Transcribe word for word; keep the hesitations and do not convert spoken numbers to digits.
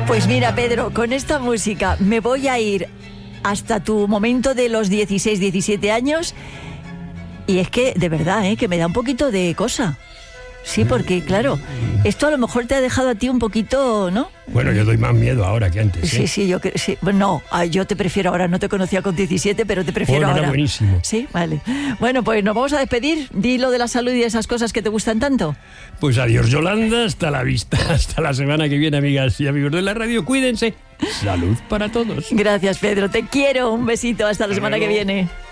Pues mira, Pedro, con esta música me voy a ir hasta tu momento de los dieciséis, diecisiete años. Y es que, de verdad, ¿eh? que me da un poquito de cosa. Sí, porque, claro, esto a lo mejor te ha dejado a ti un poquito, ¿no? Bueno, yo doy más miedo ahora que antes, ¿eh? Sí, sí, yo sí. Bueno, no, yo te prefiero ahora. No te conocía con diecisiete, pero te prefiero bueno, ahora. Era buenísimo. Sí, vale. Bueno, pues nos vamos a despedir. Di lo de la salud y esas cosas que te gustan tanto. Pues adiós, Yolanda. Hasta la vista. Hasta la semana que viene, amigas y amigos de la radio. Cuídense. Salud para todos. Gracias, Pedro. Te quiero. Un besito. Hasta la Hasta semana luego. que viene.